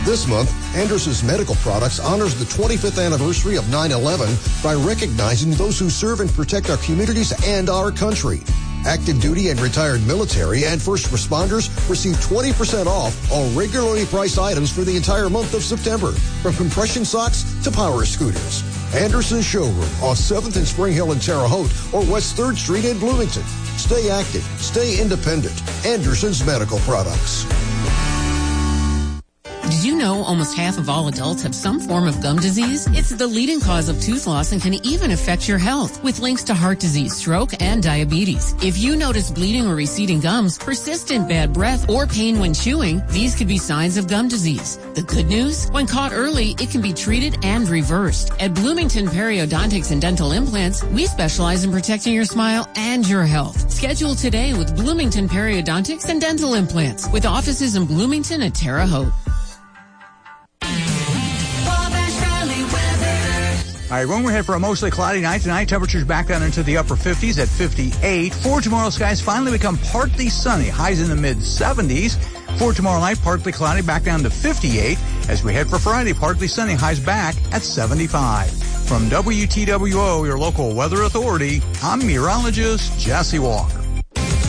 This month, Anderson's Medical Products honors the 25th anniversary of 9/11 by recognizing those who serve and protect our communities and our country. Active duty and retired military and first responders receive 20% off all regularly priced items for the entire month of September, from compression socks to power scooters. Anderson's showroom on 7th and Spring Hill in Terre Haute or West 3rd Street in Bloomington. Stay active, stay independent. Anderson's Medical Products. Did you know almost half of all adults have some form of gum disease? It's the leading cause of tooth loss and can even affect your health, with links to heart disease, stroke, and diabetes. If you notice bleeding or receding gums, persistent bad breath, or pain when chewing, these could be signs of gum disease. The good news? When caught early, it can be treated and reversed. At Bloomington Periodontics and Dental Implants, we specialize in protecting your smile and your health. Schedule today with Bloomington Periodontics and Dental Implants, with offices in Bloomington and Terre Haute. All right, everyone, we're headed for a mostly cloudy night tonight. Temperatures back down into the upper 50s at 58. For tomorrow, skies finally become partly sunny. Highs in the mid-70s. For tomorrow night, partly cloudy, back down to 58. As we head for Friday, partly sunny, highs back at 75. From WTWO, your local weather authority, I'm meteorologist Jesse Walker.